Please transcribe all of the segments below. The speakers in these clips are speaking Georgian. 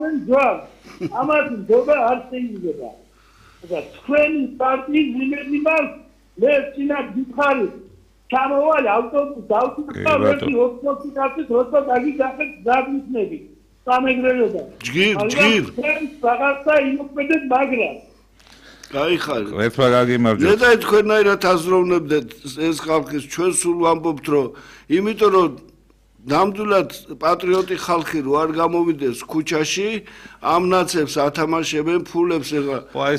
ამათ დობა არ შეიძლება. და თქვენი პარტიის ლიდერებმა მე წინა გიხარი ჩამოვალი ავტობუსს დავწუხდა ერთი ოპოზიციის როცა დაგიძახეთ დაგმისნები. სამეგრელოდა. ჯგირ. რაღაცა იმოქმედეთ მაგრამ გაიხარე. ერთმა გაგიმარჯვეთ. მე და თქვენაირად აზროვნებდეთ ეს ხალხის ჩვენ სულ ვამბობთ რომ იმიტომ რომ ნამდვილად პატრიოტი ხალხი რო არ გამოვიდეს ქუჩაში ამ ნაცებს ათამაშებენ ფულებს ეხლა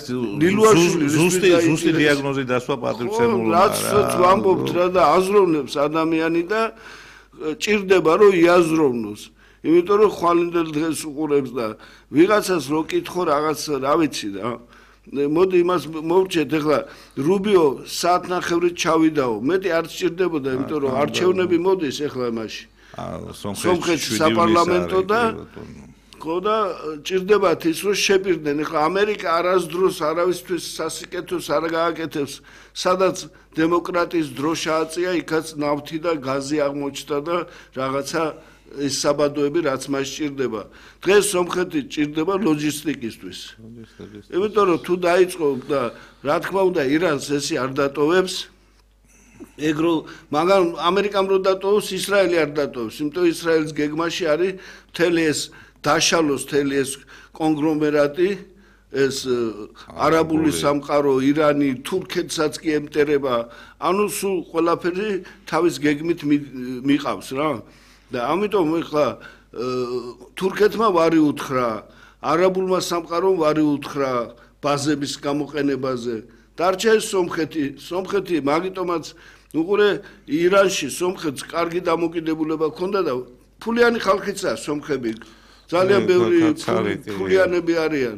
ზუსტი დიაგნოზი დასვა პატრიოტიზმულ რაც ვამბობთ რა და აზროვნებს ადამიანი და ჭირდება რომ იაზროვნოს იმიტომ რომ ხვალინდელ დღეს უყურებს და ვიღაცას რო კითხო რაღაც რა ვიცი რა მოდი იმას მოვჭეთ ეხლა რუბიო საათნახევრით ჩავიდაო მეტი არ სჭირდებოდა იმიტომ რომ არჩევნები მოდის ეხლა მაშინ სომხეთის საპარლამენტო და ხო და ჭირდებათ ის რომ შეპირდნენ ეხლა ამერიკა არასდროს არავისთვის სასიკეთოს არ გააკეთებს სადაც დემოკრატიის დრო შეაწია იქაც ნავთი და გაზი აღმოჩნდა და რაღაცა ეს საბადოები რაც მას ჭირდება დღეს სომხეთი ჭირდება ლოჯისტიკისთვის იმიტომ რომ თუ დაიწყო და რა თქმა უნდა ირანს ესე არ დატოვებს ეგრო მაგრამ ამერიკამ რო დატოვოს ისრაელი არ დატოვოს იმიტომ ისრაელის გეგმაში არის მთელი ეს დაშალოს მთელი ეს კონგლომერატი ეს არაბული სამყარო ირანი თურქეთსაც კი ემტერება ანუ სულ ყველაფერი თავის გეგმით მიყავს რა და ამიტომ ეხლა თურქეთმა ვარი უთხრა არაბულმა სამყარომ ვარი უთხრა ბაზების გამოყენებაზე დარჩა ეს სომხეთი მაგიტომაც უყურე ირანში სომხეთს კარგი დამოკიდებულება ჰქონდა და ფულიანი ხალხიცაა სომხები ძალიან ბევრი ფულიანები არიან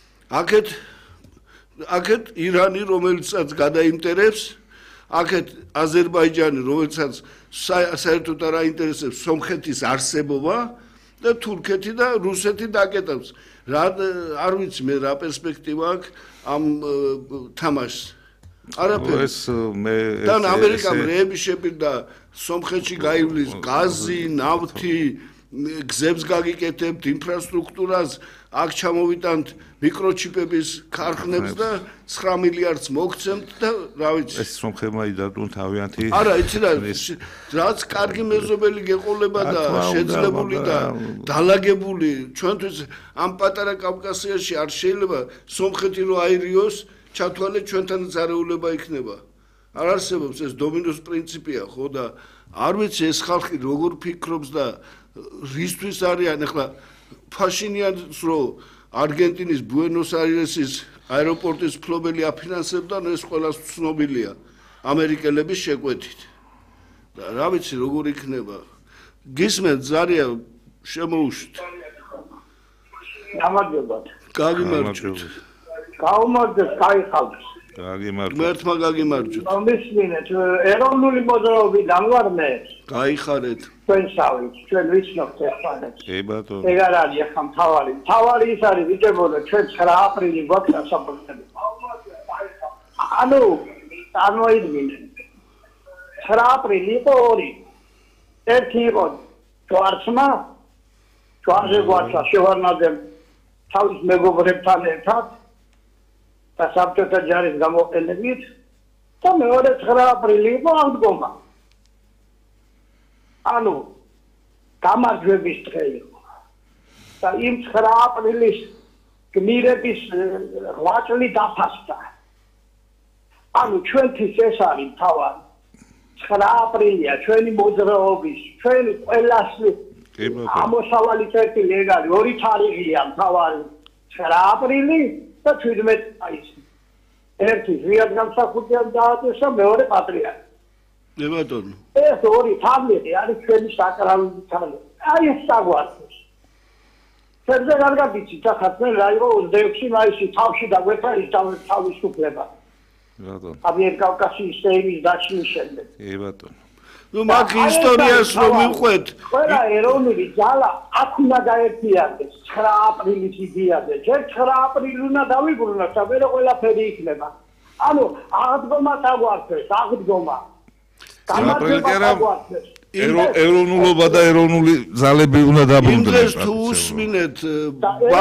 აქეთ ირანი რომელიცაც გადაიმტერებს აქეთ აზერბაიჯანი რომელიცაც საერთოდ არ აინტერესებს სომხეთის არსებობა და თურქეთი და რუსეთი დაკეტავს რა არ ვიცი მე რა პერსპექტივა აქვს ამ თამაშს არაფერი და ამერიკამ რეები შეპირდა სომხეთში გაივლის გაზი, ნავთი, გზებს გაგიკეთებთ, ინფრასტრუქტურას, აქ ჩამოვიტანთ მიკროჩიპების ქარხნებს და 9 მილიარდს მოგცემთ და რა ვიცი. ეს სომხებმა იდარდούν თავიანთი. არა, იცი რა, რაც კარგი მეზობელი გეყოლება და შეძლებული და დალაგებული, ჩვენთვის ამ პატარა კავკასიაში არ შეიძლება სომხეთი რო აირიოს ჩათვალე ჩვენთანაც არეულება იქნება. არ არსებობს ეს დომინოს პრინციპია, ხო და არ ვიცი ეს ხალხი როგორ ფიქრობს და რისთვის არიან ახლა ფაშინიანს რო არგენტინის ბუენოს-აირესის აეროპორტის ფლობელი აფინანსებდა, ეს ყველას ცნობილია ამერიკელების შეკვეთით. და რა ვიცი როგორ იქნება. გისმენთ ზარია შემოუშვით. გამარჯობათ. გაგიმარჯვეთ. გაუმარჯოთ, კაი ხალხი. გაგიმარჯვეთ. მერთმა გაგიმარჯვეთ. მომისმინეთ, ეროვნული მოძრაობიდან ვარ მე. გაიხარეთ. ჩვენ შავით, ჩვენ ვიცნობთ ერთმანეთს. კი ბატონო. ეგ არ არის ახლა მთავარი. მთავარი ის არის ვიჭებოდო ჩვენ 9 აპრილი გვაქვს საფრთხე. ანუ წარმოიდგინეთ. 9 აპრილი იყო ორი. ერთი იყო ჯვარცმა, ჯვარზე გვაცა შევარნაძემ თავის მეგობრებთან ერთად და საბჭოთა ჯარის გამოყენებით და მეორე 9 აპრილი იყო აღდგომა. ანუ გამარჯვების დღე იყო. და იმ 9 აპრილის გმირების ღვაწლი დაფასდა. ანუ ჩვენთვის ეს არის თავად 9 აპრილია ჩვენი მოძრაობის, ჩვენი ყველას ამოსავალი წერტილი ეგ არის, ორი თარიღია თავარი 9 აპრილი და 17 მაისი. ერთი ზვიად გამსახურდიან დააწესა, მეორე პატრიარქი. მე ბატონო. ეს ორი თაბლეტი არის ჩვენი საკრალური თაბლეტი. აი ეს საგვარცხოს. ფერზე არ გაგიცით ახლა თქვენ რა იყო 26 მაისი თავში დაგვეცა ის თავისუფლება. ბატონო. ამიერკავკასიის სეიმის დაშლის შემდეგ. კი ბატონო. ნუ მაგ ისტორიას რომ მივყვეთ. ყველა ეროვნული ძალა აქ უნდა გაერთიანდეს 9 აპრილის იდეაზე. ჯერ 9 აპრილი უნდა დავიბრუნოთ და მე ყველაფერი იქნება. ანუ აღდგომა დაგვარცხეს, აღდგომა. ეროვნულობა და ეროვნული ძალები უნდა იმ დაბრუნდნენ. დღეს თუ უსმინეთ